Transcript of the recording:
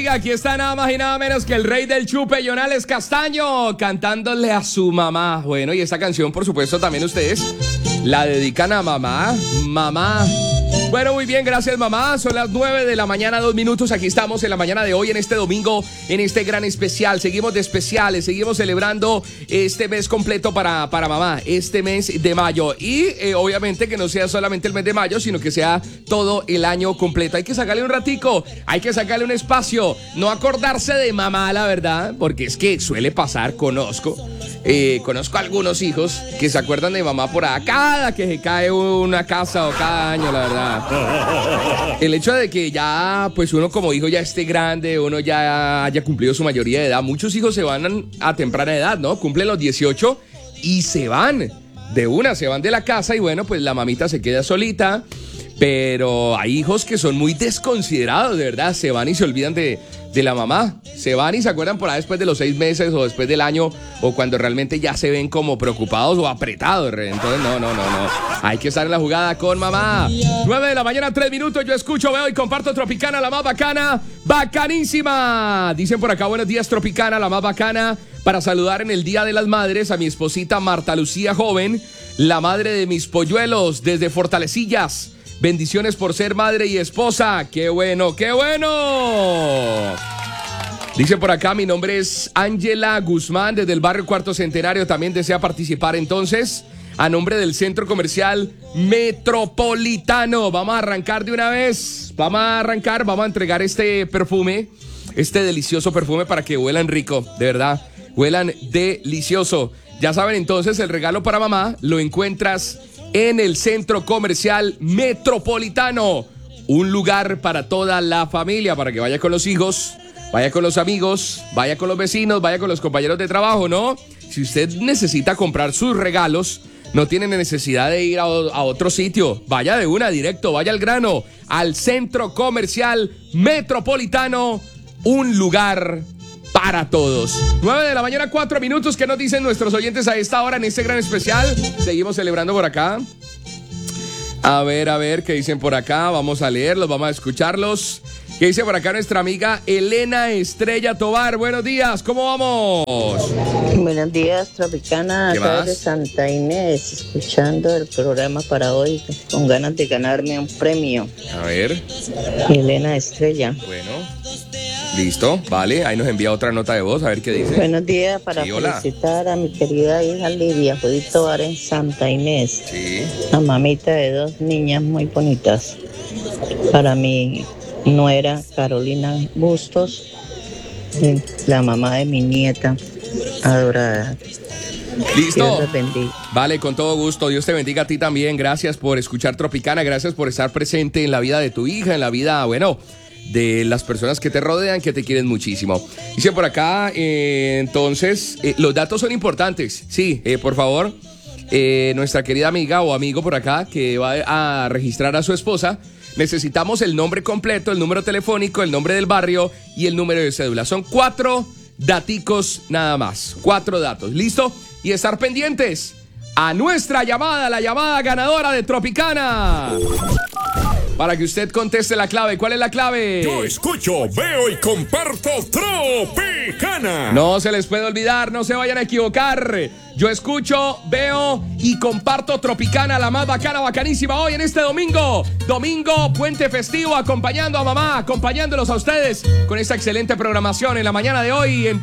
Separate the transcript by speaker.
Speaker 1: aquí está nada más y nada menos que el rey del chupe, Jonales Castaño, cantándole a su mamá. Bueno, y esta canción, por supuesto, también ustedes la dedican a mamá. Mamá. Bueno, muy bien, gracias mamá. Son las 9 de la mañana, 2 minutos. Aquí estamos en la mañana de hoy, en este domingo, en este gran especial. Seguimos de especiales, seguimos celebrando este mes completo para mamá, este mes de mayo. Y obviamente que no sea solamente el mes de mayo, sino que sea todo el año completo. Hay que sacarle un ratico, hay que sacarle un espacio. No acordarse de mamá, la verdad, porque es que suele pasar, conozco algunos hijos que se acuerdan de mamá por acá, cada que se cae una casa o cada año, la verdad. El hecho de que ya, pues uno como hijo ya esté grande, uno ya haya cumplido su mayoría de edad. Muchos hijos se van a temprana edad, ¿no? Cumplen los 18 y se van de una, se van de la casa y bueno, pues la mamita se queda solita. Pero hay hijos que son muy desconsiderados, de verdad, se van y se olvidan de la mamá. Se van y se acuerdan por ahí después de los 6 meses o después del año o cuando realmente ya se ven como preocupados o apretados. Entonces, no. Hay que estar en la jugada con mamá. 9 de la mañana, 3 minutos. Yo escucho, veo y comparto Tropicana, la más bacana, bacanísima. Dicen por acá, buenos días, Tropicana, la más bacana. Para saludar en el Día de las Madres a mi esposita Marta Lucía Joven, la madre de mis polluelos desde Fortalecillas. Bendiciones por ser madre y esposa. ¡Qué bueno, qué bueno! Dice por acá, mi nombre es Ángela Guzmán, desde el barrio Cuarto Centenario. También desea participar entonces a nombre del Centro Comercial Metropolitano. Vamos a arrancar de una vez. Vamos a entregar este perfume, este delicioso perfume para que huelan rico, de verdad. Huelan delicioso. Ya saben entonces, el regalo para mamá lo encuentras en el Centro Comercial Metropolitano, un lugar para toda la familia, para que vaya con los hijos, vaya con los amigos, vaya con los vecinos, vaya con los compañeros de trabajo, ¿no? Si usted necesita comprar sus regalos, no tiene necesidad de ir a otro sitio, vaya de una, directo, vaya al grano, al Centro Comercial Metropolitano, un lugar para todos. 9 de la mañana, 4 minutos. ¿Qué nos dicen nuestros oyentes a esta hora en este gran especial? Seguimos celebrando por acá. A ver, ¿qué dicen por acá? Vamos a leerlos, vamos a escucharlos. ¿Qué dice por acá nuestra amiga Elena Estrella Tobar? Buenos días, ¿cómo vamos?
Speaker 2: Buenos días, Tropicana, acá de Santa Inés, escuchando el programa para hoy, con ganas de ganarme un premio.
Speaker 1: A ver.
Speaker 2: Elena Estrella.
Speaker 1: Bueno, listo, vale, ahí nos envía otra nota de voz, a ver qué dice.
Speaker 2: Buenos días, para felicitar a mi querida hija Lidia Judito Bar en Santa Inés.
Speaker 1: Sí.
Speaker 2: La mamita de 2 niñas muy bonitas. Para mi nuera Carolina Bustos, la mamá de mi nieta adorada.
Speaker 1: Listo.
Speaker 2: Dios los bendiga.
Speaker 1: Vale, con todo gusto. Dios te bendiga a ti también. Gracias por escuchar Tropicana. Gracias por estar presente en la vida de tu hija, en la vida, bueno, de las personas que te rodean, que te quieren muchísimo. Dice por acá, entonces, los datos son importantes. Sí, por favor, nuestra querida amiga o amigo por acá que va a registrar a su esposa, necesitamos el nombre completo, el número telefónico, el nombre del barrio y el número de cédula. Son 4 daticos nada más. 4 datos. ¿Listo? Y estar pendientes a nuestra llamada, la llamada ganadora de Tropicana. Para que usted conteste la clave. ¿Cuál es la clave?
Speaker 3: Yo escucho, veo y comparto Tropicana.
Speaker 1: No se les puede olvidar, no se vayan a equivocar. Yo escucho, veo y comparto Tropicana, la más bacana, bacanísima. Hoy en este domingo, puente festivo, acompañando a mamá, acompañándolos a ustedes con esta excelente programación en la mañana de hoy en